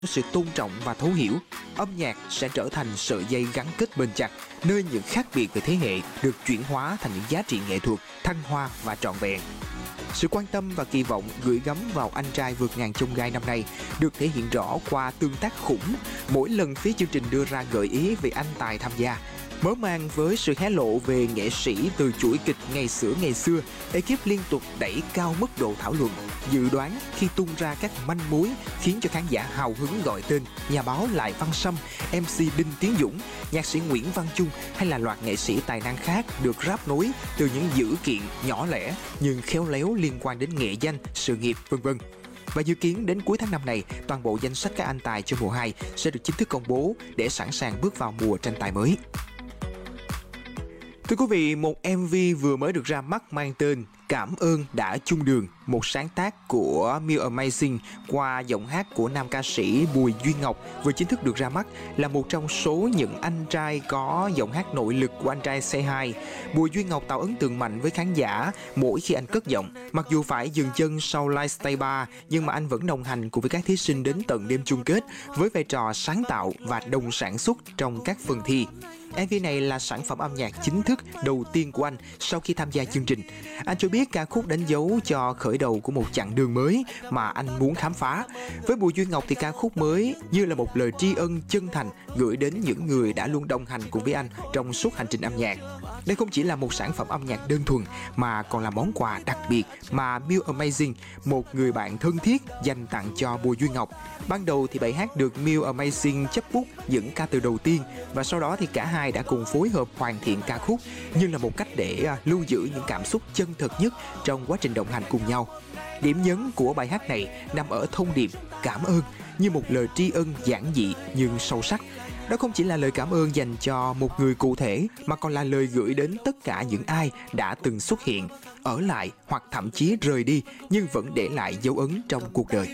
sự tôn trọng và thấu hiểu, âm nhạc sẽ trở thành sợi dây gắn kết bền chặt, nơi những khác biệt về thế hệ được chuyển hóa thành những giá trị nghệ thuật, thăng hoa và trọn vẹn. Sự quan tâm và kỳ vọng gửi gắm vào Anh trai vượt ngàn chông gai năm nay được thể hiện rõ qua tương tác khủng mỗi lần phía chương trình đưa ra gợi ý về anh tài tham gia. Mở màn với sự hé lộ về nghệ sĩ từ chuỗi kịch ngày xưa, ekip liên tục đẩy cao mức độ thảo luận, dự đoán khi tung ra các manh mối khiến cho khán giả hào hứng gọi tên nhà báo Lại Văn Sâm, MC Đinh Tiến Dũng, nhạc sĩ Nguyễn Văn Chung hay là loạt nghệ sĩ tài năng khác được ráp nối từ những dữ kiện nhỏ lẻ nhưng khéo léo liên quan đến nghệ danh, sự nghiệp v.v. Và dự kiến đến cuối tháng 5 này, toàn bộ danh sách các anh tài cho mùa 2 sẽ được chính thức công bố để sẵn sàng bước vào mùa tranh tài mới. Thưa quý vị, một MV vừa mới được ra mắt mang tên Cảm ơn đã chung đường, một sáng tác của Miu Amazing qua giọng hát của nam ca sĩ Bùi Duy Ngọc vừa chính thức được ra mắt, là một trong số những anh trai có giọng hát nội lực của Anh Trai Say Hi. Bùi Duy Ngọc tạo ấn tượng mạnh với khán giả mỗi khi anh cất giọng. Mặc dù phải dừng chân sau Livestay Bar, nhưng mà anh vẫn đồng hành cùng với các thí sinh đến tận đêm chung kết với vai trò sáng tạo và đồng sản xuất trong các phần thi. MV này là sản phẩm âm nhạc chính thức đầu tiên của anh sau khi tham gia chương trình. Anh cho biết ca khúc đánh dấu cho khởi đầu của một chặng đường mới mà anh muốn khám phá. Với Bùi Duy Ngọc thì ca khúc mới như là một lời tri ân chân thành gửi đến những người đã luôn đồng hành cùng với anh trong suốt hành trình âm nhạc. Đây không chỉ là một sản phẩm âm nhạc đơn thuần mà còn là món quà đặc biệt mà Miu Amazing, một người bạn thân thiết, dành tặng cho Bùi Duy Ngọc. Ban đầu thì bài hát được Miu Amazing chấp bút những ca từ đầu tiên và sau đó thì cả hai đã cùng phối hợp hoàn thiện ca khúc như là một cách để lưu giữ những cảm xúc chân thật nhất trong quá trình đồng hành cùng nhau. Điểm nhấn của bài hát này nằm ở thông điệp cảm ơn như một lời tri ân giản dị nhưng sâu sắc. Đó không chỉ là lời cảm ơn dành cho một người cụ thể mà còn là lời gửi đến tất cả những ai đã từng xuất hiện, ở lại hoặc thậm chí rời đi nhưng vẫn để lại dấu ấn trong cuộc đời.